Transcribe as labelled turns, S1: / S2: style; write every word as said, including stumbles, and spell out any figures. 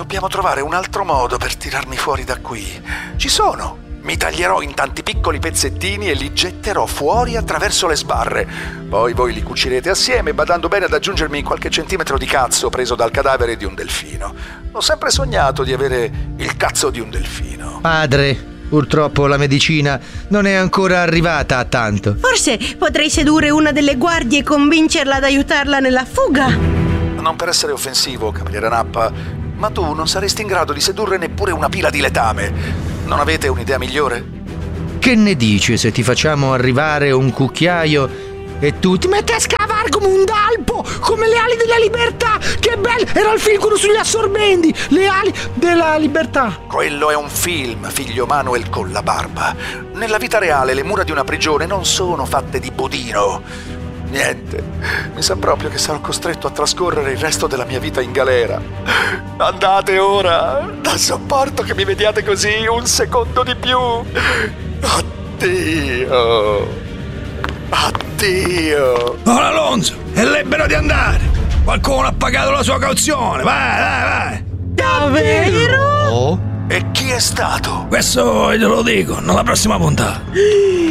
S1: Dobbiamo trovare un altro modo per tirarmi fuori da qui. Ci sono. Mi taglierò in tanti piccoli pezzettini e li getterò fuori attraverso le sbarre. Poi voi li cucirete assieme, badando bene ad aggiungermi qualche centimetro di cazzo preso dal cadavere di un delfino. Ho sempre sognato di avere il cazzo di un delfino.
S2: Padre, purtroppo la medicina non è ancora arrivata a tanto.
S3: Forse potrei sedurre una delle guardie e convincerla ad aiutarla nella fuga.
S1: Non per essere offensivo, cameriera Nappa, ma tu non saresti in grado di sedurre neppure una pila di letame. Non avete un'idea migliore?
S2: Che ne dici se ti facciamo arrivare un cucchiaio e tu ti metti a scavare come un dalpo, come le ali della libertà? Che bello! Era il film quello sugli assorbenti, le ali della libertà.
S1: Quello è un film, figlio Manuel con la barba. Nella vita reale le mura di una prigione non sono fatte di budino. Niente, mi sa proprio che sarò costretto a trascorrere il resto della mia vita in galera. Andate ora, non sopporto che mi vediate così un secondo di più. Addio. Addio.
S4: Don Alonso, è libero di andare. Qualcuno ha pagato la sua cauzione. Vai, vai, vai.
S3: Davvero?
S2: Oh.
S1: E chi è stato?
S4: Questo glielo dico nella prossima puntata.